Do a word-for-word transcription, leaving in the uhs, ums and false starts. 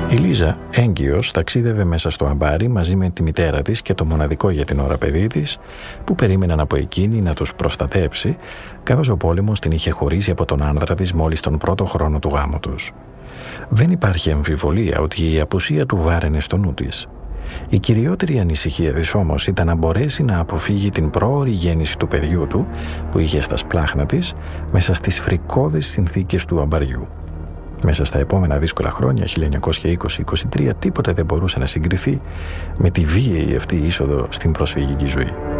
Η Λίζα, έγκυος, ταξίδευε μέσα στο αμπάρι μαζί με τη μητέρα της και το μοναδικό για την ώρα παιδί της, που περίμεναν από εκείνη να τους προστατέψει, καθώς ο πόλεμος την είχε χωρίσει από τον άνδρα της μόλις τον πρώτο χρόνο του γάμου τους. Δεν υπάρχει αμφιβολία ότι η απουσία του βάραινε στο νου της. Η κυριότερη ανησυχία της όμως ήταν να μπορέσει να αποφύγει την πρόωρη γέννηση του παιδιού του, που είχε στα σπλάχνα της, μέσα στις φρικώδες συνθήκες του αμπαριού. Μέσα στα επόμενα δύσκολα χρόνια, χίλια εννιακόσια είκοσι με είκοσι τρία, τίποτε δεν μπορούσε να συγκριθεί με τη βίαιη αυτή είσοδο στην προσφυγική ζωή.